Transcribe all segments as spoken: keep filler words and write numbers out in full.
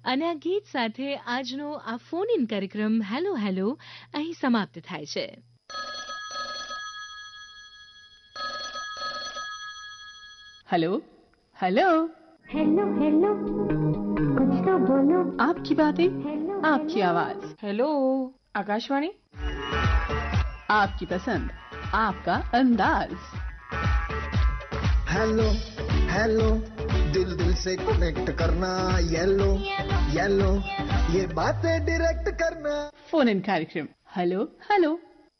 અને આ ગીત સાથે આજનો આ ફોન ઇન કાર્યક્રમ હેલો હેલો અહીં સમાપ્ત થાય છે. हेलो हेलो हेलो हेलो कुछ तो बोलो. आपकी बातें आपकी आवाज. हेलो आकाशवाणी. आपकी पसंद आपका अंदाज. हेलो हेलो दिल दिल से कनेक्ट करना. येलो येलो ये बातें डायरेक्ट करना. फोन इन कार्यक्रम हेलो हेलो.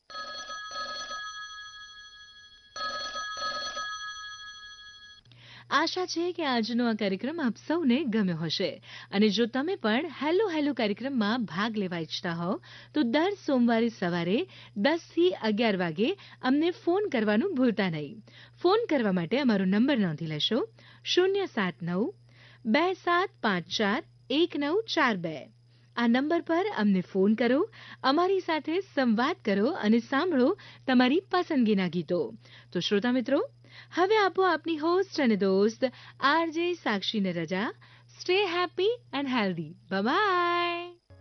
આશા છે કે આજનો આ કાર્યક્રમ આપ સૌને ગમ્યો હશે અને જો તમે પણ હેલો હેલો કાર્યક્રમમાં ભાગ લેવા ઈચ્છતા હો તો દર સોમવારે સવારે દસ થી અગિયાર વાગે અમને ફોન કરવાનું ભૂલતા નહીં. ફોન કરવા માટે અમારો નંબર નોંધી લેશો શૂન્ય સાત નવ બે સાત પાંચ ચાર એક નવ ચાર બે. આ નંબર પર અમને ફોન કરો, અમારી સાથે સંવાદ કરો અને સાંભળો તમારી પસંદગીના ગીતો. તો શ્રોતા મિત્રો, હવે આપો આપની હોસ્ટ અને દોસ્ત આરજે સાક્ષીને રજા. Stay happy and healthy. By.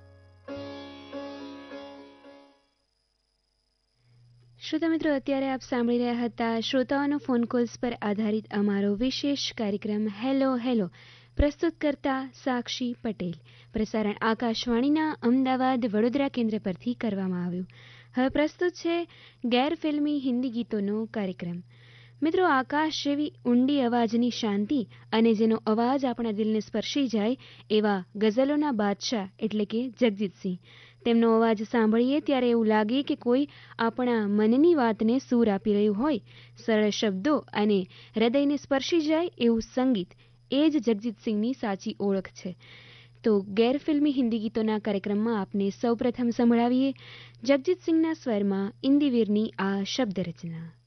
શ્રોતા મિત્રો, અત્યારે આપ સાંભળી રહ્યા હતા શ્રોતાઓનો ફોન કોલ્સ પર આધારિત અમારો વિશેષ કાર્યક્રમ હેલો હેલો, પ્રસ્તુત કરતા સાક્ષી પટેલ. પ્રસારણ આકાશવાણીના અમદાવાદ વડોદરા કેન્દ્ર પરથી કરવામાં આવ્યું. હવે પ્રસ્તુત છે ગેરફિલ્મી હિન્દી ગીતોનો કાર્યક્રમ. મિત્રો, આકાશ જેવી ઊંડી અવાજની શાંતિ અને જેનો અવાજ આપણા દિલને સ્પર્શી જાય એવા ગઝલોના બાદશાહ એટલે કે જગજીતસિંહ. તેમનો અવાજ સાંભળીએ ત્યારે એવું લાગે કે કોઈ આપણા મનની વાતને સૂર આપી રહ્યું હોય. સરળ શબ્દો અને હૃદયને સ્પર્શી જાય એવું સંગીત એ જ જગજીતસિંહની સાચી ઓળખ છે. તો ગેરફિલ્મી હિન્દી ગીતોના કાર્યક્રમમાં આપને સૌપ્રથમ સંભળાવીએ જગજીતસિંહના સ્વરમાં ઇન્દિવીરની આ શબ્દ રચના.